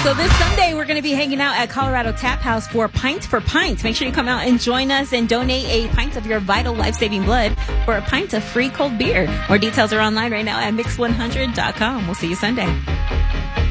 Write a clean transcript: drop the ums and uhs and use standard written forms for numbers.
So this Sunday, we're going to be hanging out at Colorado Tap House for Pint for Pint. Make sure you come out and join us and donate a pint of your vital life-saving blood for a pint of free cold beer. More details are online right now at mix100.com. We'll see you Sunday.